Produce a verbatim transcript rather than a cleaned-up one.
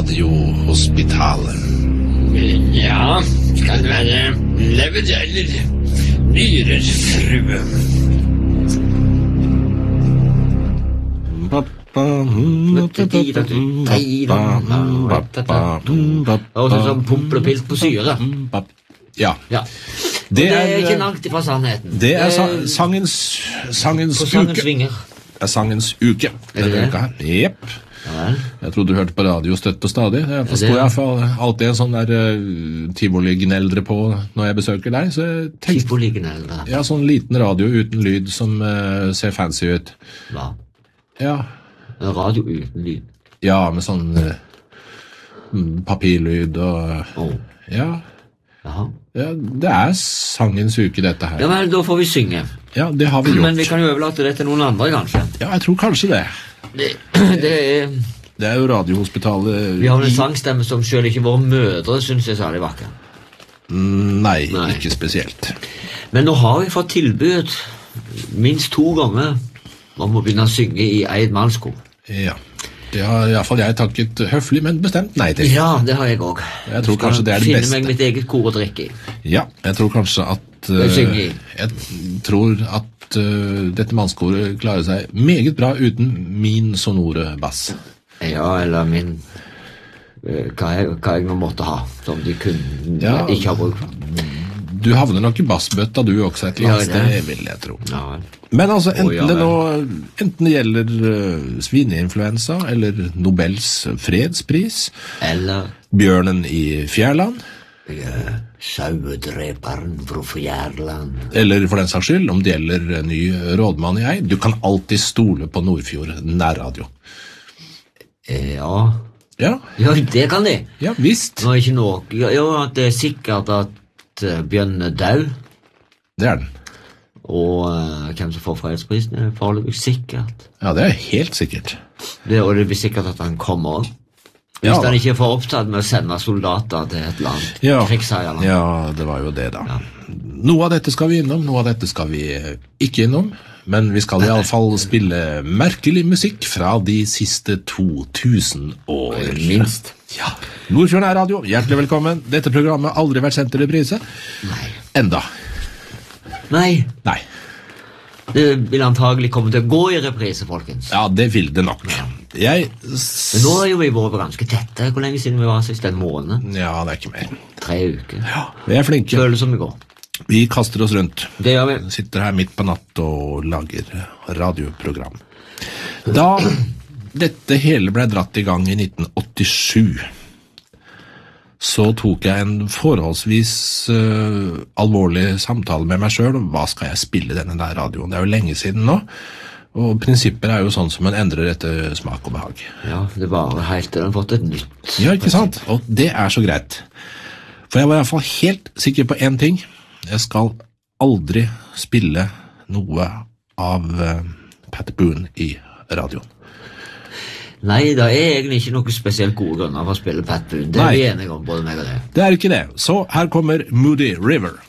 Radiohospitalet. Ja, skal det være lever eller nyrer, frue? Og sånn pumper og pilt på syre. Ja. Ja. Det, det er ikke langt ifra sannheten. Det er sa sangens, sangens på sangens uke. Vinger. Det er sangens uke. Er det denne det? uka her. Jep. Ja, jeg trodde du hørte på radio støtt og stadig. Jeg forstår det... jeg for alltid en sånn der uh, tivoli-gneldre på når jeg besøker deg. Så jeg tenkte, Tivoli-gneldre? Ja, sånn liten radio uten lyd som uh, ser fancy ut. Hva? Ja. En radio uten lyd? Ja, med sånn uh, papirlyd og... Oh. Ja. Jaha. Ja, det er sangens uke dette her. Ja, men da får vi synge. Ja, det har vi gjort. Men vi kan jo overlate det til noen andre, kanskje. Ja, jeg tror kanskje det. Det, det er... Det er jo Radiohospitalet... Vi har en sangstemme som selv ikke våre mødre synes er særlig vakker. Mm, nei, nei, ikke spesielt. Men nå har vi fått tilbud minst to ganger om å begynne å synge i Eid mannskor. Ja, det har i hvert fall jeg takket høflig, men bestemt nei til. Ja, det har jeg også. Jeg tror kanskje det er det beste. beste. Finne meg mitt eget kor å drikke i. Ja, jeg tror kanskje at... Uh, jeg, jeg tror at uh, dette mannskoret klarer seg meget bra uten min sonore bass. Ja, eller min... Uh, hva, jeg, hva jeg nå måtte ha, som de kunne ja, ikke ha brukt. Du havner nok i bassbøtta du også et eller annet sted, ja, vil jeg tro. Ja. Men altså, enten, oh, ja, det, nå, enten det gjelder uh, svineinfluensa, eller Nobels fredspris, eller bjørnen i Fjærland, ja, sauedreperen fra Fjærland, eller for den saks skyld, om det gjelder ny rådmann i Eid, du kan alltid stole på Nordfjord nærradio. Ja. Ja. Ja, det kan de. Ja, visst. Nå er ikke noe, ja, ja, det er sikkert at bjørnen er død. Det er den. Og uh, hvem som får fredsprisen er foreløpig sikkert. Ja, det er helt sikkert. Det, og det blir sikkert at han kommer opp. Hvis ja, han ikke får opptatt med å sende soldater til et land. Ja, krigsherreland. Ja, det var jo det da. Ja. Noe av dette skal vi innom, noe av dette skal vi ikke innom. Men vi skal i alle fall spille merkelig musikk fra de siste to tusen år. Minst. Ja. Nordfjord nærradio, hjertelig velkommen. Dette programmet har aldri vært sendt til reprise. Nei. Enda. Nei. Nei. Det vil antagelig komme til å gå i reprise, folkens. Ja, det vil det nok. Jeg... Men nå er jo vi vært ganske tette. Hvor lenge siden vi var sist? En måned? Ja, det er ikke mer. Tre uker. Ja, vi er flinke. Føles som i går. Vi kaster oss rundt. Det gjør vi. Sitter her midt på natt og lager radioprogram. Da dette hele ble dratt i gang i nitten åttisju, så tok jeg en forholdsvis uh, alvorlig samtale med meg selv om hva skal jeg spille denne der radioen. Det er jo lenge siden nå, og prinsipper er jo sånn som man endrer etter smak og behag. Ja, det var helt til den fått et nytt. Ja, ikke sant? Og det er så greit. For jeg var i hvert fall helt sikker på en ting. Jeg skal aldri spille noe av uh, Pat Boone i radioen. Nei, det er egentlig ikke noe spesielt gode grunner for å spille Pat Boone. Det er vi enige om, både meg og det. Det er ikke det. Så her kommer Moody River.